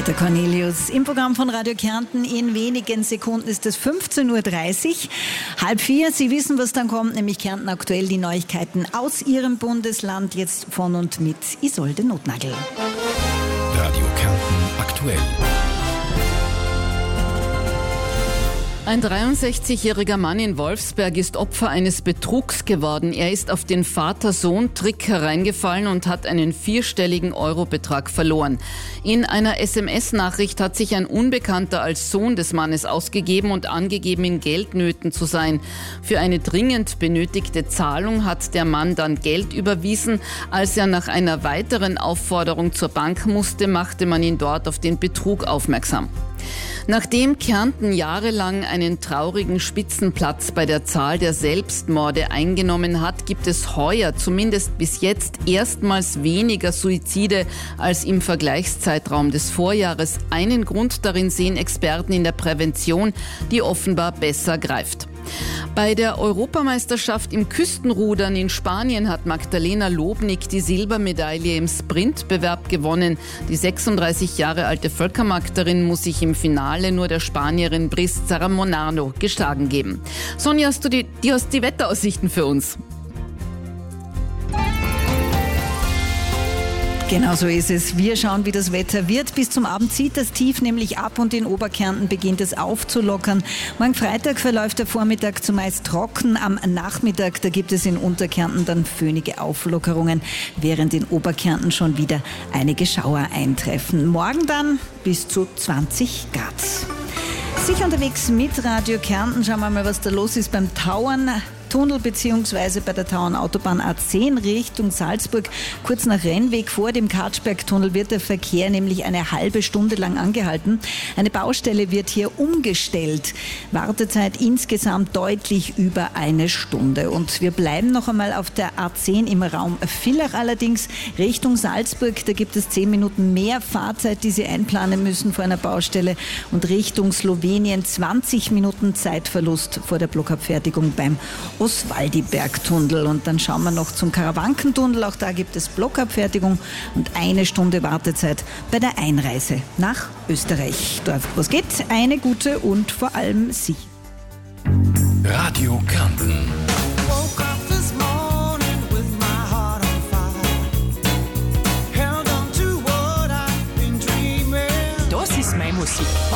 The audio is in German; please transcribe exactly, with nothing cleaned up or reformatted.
Peter Cornelius im Programm von Radio Kärnten. In wenigen Sekunden ist es fünfzehn Uhr dreißig, halb vier. Sie wissen, was dann kommt, nämlich Kärnten aktuell, die Neuigkeiten aus Ihrem Bundesland. Jetzt von und mit Isolde Notnagel. Radio Kärnten aktuell. Ein dreiundsechzigjähriger Mann in Wolfsberg ist Opfer eines Betrugs geworden. Er ist auf den Vater-Sohn-Trick hereingefallen und hat einen vierstelligen Eurobetrag verloren. In einer S M S-Nachricht hat sich ein Unbekannter als Sohn des Mannes ausgegeben und angegeben, in Geldnöten zu sein. Für eine dringend benötigte Zahlung hat der Mann dann Geld überwiesen. Als er nach einer weiteren Aufforderung zur Bank musste, machte man ihn dort auf den Betrug aufmerksam. Nachdem Kärnten jahrelang einen traurigen Spitzenplatz bei der Zahl der Selbstmorde eingenommen hat, gibt es heuer zumindest bis jetzt erstmals weniger Suizide als im Vergleichszeitraum des Vorjahres. Einen Grund darin sehen Experten in der Prävention, die offenbar besser greift. Bei der Europameisterschaft im Küstenrudern in Spanien hat Magdalena Lobnik die Silbermedaille im Sprintbewerb gewonnen. Die sechsunddreißig Jahre alte Völkermagderin muss sich im Finale nur der Spanierin Brice Zaramonano geschlagen geben. Sonja, hast du die, die, hast die Wetteraussichten für uns? Genau so ist es. Wir schauen, wie das Wetter wird. Bis zum Abend zieht das Tief nämlich ab und in Oberkärnten beginnt es aufzulockern. Morgen Freitag verläuft der Vormittag zumeist trocken. Am Nachmittag, da gibt es in Unterkärnten dann föhnige Auflockerungen, während in Oberkärnten schon wieder einige Schauer eintreffen. Morgen dann bis zu zwanzig Grad. Sicher unterwegs mit Radio Kärnten. Schauen wir mal, was da los ist beim Tauern. Tunnel bzw. bei der Tauernautobahn A zehn Richtung Salzburg. Kurz nach Rennweg vor dem Katschbergtunnel wird der Verkehr nämlich eine halbe Stunde lang angehalten. Eine Baustelle wird hier umgestellt. Wartezeit insgesamt deutlich über eine Stunde. Und wir bleiben noch einmal auf der A zehn im Raum Villach allerdings. Richtung Salzburg, da gibt es zehn Minuten mehr Fahrzeit, die Sie einplanen müssen vor einer Baustelle. Und Richtung Slowenien zwanzig Minuten Zeitverlust vor der Blockabfertigung beim Oswaldibergtunnel. Und dann schauen wir noch zum Karawankentunnel. Auch da gibt es Blockabfertigung und eine Stunde Wartezeit bei der Einreise nach Österreich. Dort, wo es geht, eine gute und vor allem Sie. Radio Kärnten.